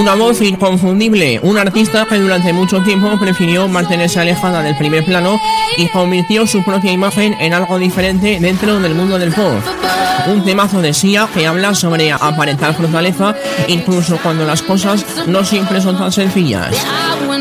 Una voz inconfundible, un artista que durante mucho tiempo prefirió mantenerse alejada del primer plano y convirtió su propia imagen en algo diferente dentro del mundo del pop. Un temazo de Sia que habla sobre aparentar fortaleza incluso cuando las cosas no siempre son tan sencillas.